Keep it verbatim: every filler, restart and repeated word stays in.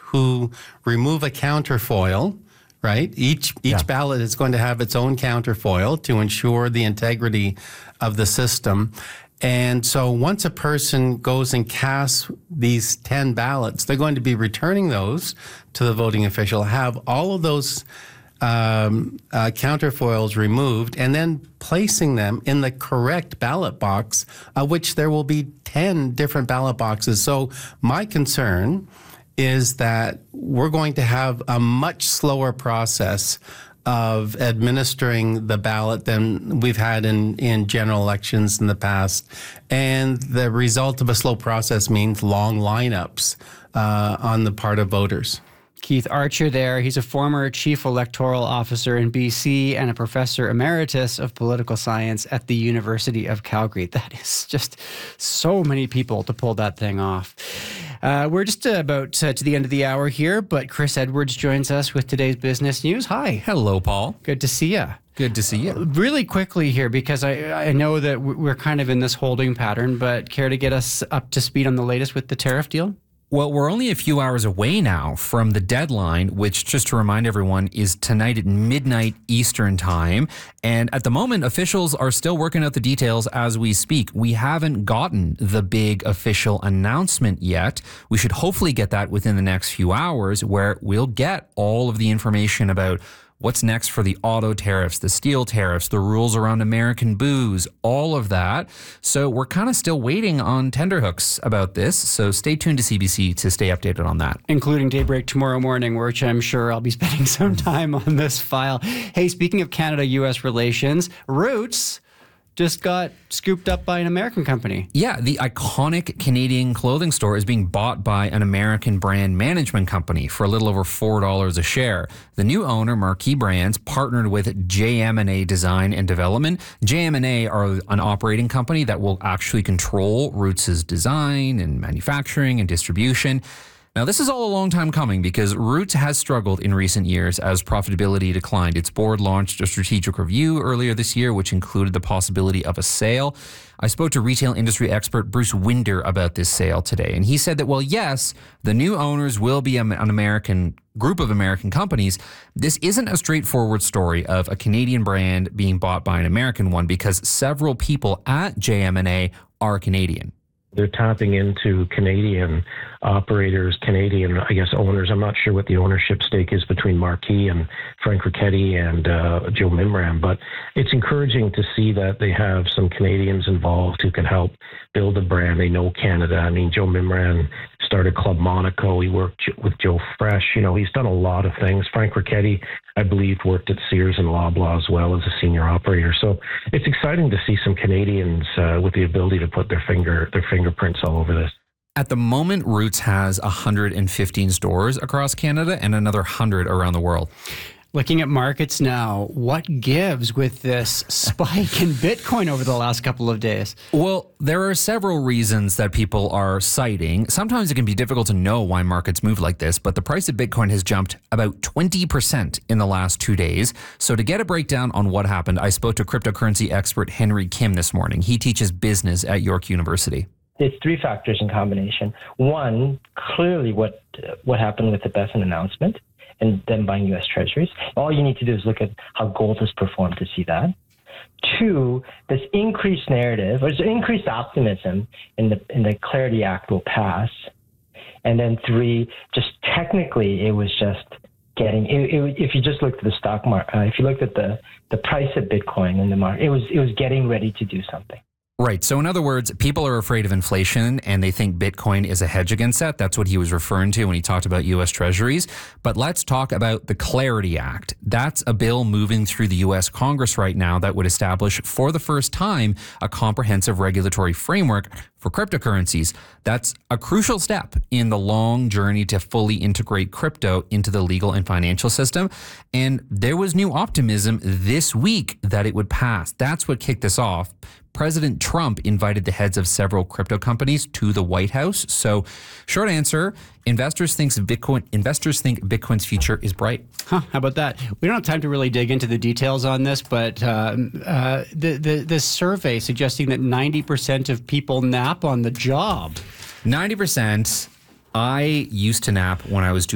who remove a counterfoil, right? Each each Yeah. ballot is going to have its own counterfoil to ensure the integrity of the system. And so once a person goes and casts these ten ballots, they're going to be returning those to the voting official, have all of those um, uh, counterfoils removed, and then placing them in the correct ballot box, of which there will be ten different ballot boxes. So my concern is that we're going to have a much slower process of administering the ballot than we've had in, in general elections in the past. And the result of a slow process means long lineups uh, on the part of voters. Keith Archer there. He's a former chief electoral officer in B C and a professor emeritus of political science at the University of Calgary. That is just so many people to pull that thing off. Uh, we're just uh, about uh, to the end of the hour here, but Chris Edwards joins us with today's business news. Hi. Hello, Paul. Good to see you. Good to see you. Really quickly here, because I, I know that we're kind of in this holding pattern, but care to get us up to speed on the latest with the tariff deal? Well, we're only a few hours away now from the deadline, which, just to remind everyone, is tonight at midnight Eastern time. And at the moment, officials are still working out the details as we speak. We haven't gotten the big official announcement yet. We should hopefully get that within the next few hours, where we'll get all of the information about what's next for the auto tariffs, the steel tariffs, the rules around American booze, all of that. So we're kind of still waiting on tenterhooks about this. So stay tuned to C B C to stay updated on that. Including Daybreak tomorrow morning, which I'm sure I'll be spending some time on this file. Hey, speaking of Canada-U S relations, Roots just got scooped up by an American company. Yeah, the iconic Canadian clothing store is being bought by an American brand management company for a little over four dollars a share. The new owner, Marquee Brands, partnered with J M and A Design and Development. J M and A are an operating company that will actually control Roots' design and manufacturing and distribution. Now, this is all a long time coming because Roots has struggled in recent years as profitability declined. Its board launched a strategic review earlier this year, which included the possibility of a sale. I spoke to retail industry expert Bruce Winder about this sale today, and he said that, well, yes, the new owners will be an American group of American companies. This isn't a straightforward story of a Canadian brand being bought by an American one because several people at J M and A are Canadian. They're tapping into Canadian operators, Canadian, I guess, owners. I'm not sure what the ownership stake is between Marquee and Frank Richetti and uh, Joe Mimram, but it's encouraging to see that they have some Canadians involved who can help build a brand. They know Canada. I mean, Joe Mimram started Club Monaco. He worked with Joe Fresh. You know, he's done a lot of things. Frank Richetti, I believe, worked at Sears and Loblaw as well as a senior operator. So it's exciting to see some Canadians uh, with the ability to put their finger, their fingerprints all over this. At the moment, Roots has one hundred fifteen stores across Canada and another one hundred around the world. Looking at markets now, what gives with this spike in Bitcoin over the last couple of days? Well, there are several reasons that people are citing. Sometimes it can be difficult to know why markets move like this, but the price of Bitcoin has jumped about twenty percent in the last two days. So to get a breakdown on what happened, I spoke to cryptocurrency expert Henry Kim this morning. He teaches business at York University. It's three factors in combination. One, clearly what uh, what happened with the B E F N announcement and them buying U S Treasuries. All you need to do is look at how gold has performed to see that. Two, this increased narrative, or this increased optimism in the in the Clarity Act will pass. And then three, just technically, it was just getting. It, it, if you just looked at the stock market, uh, if you looked at the the price of Bitcoin in the market, it was it was getting ready to do something. Right. So in other words, people are afraid of inflation and they think Bitcoin is a hedge against that. That's what he was referring to when he talked about U S Treasuries. But let's talk about the Clarity Act. That's a bill moving through the U S Congress right now that would establish for the first time a comprehensive regulatory framework for cryptocurrencies. That's a crucial step in the long journey to fully integrate crypto into the legal and financial system. And there was new optimism this week that it would pass. That's what kicked this off. President Trump invited the heads of several crypto companies to the White House. So, short answer, investors think Bitcoin investors think Bitcoin's future is bright. Huh, how about that? We don't have time to really dig into the details on this, but uh, uh, the, the this survey suggesting that ninety percent of people nap on the job. ninety percent. I used to nap when I was doing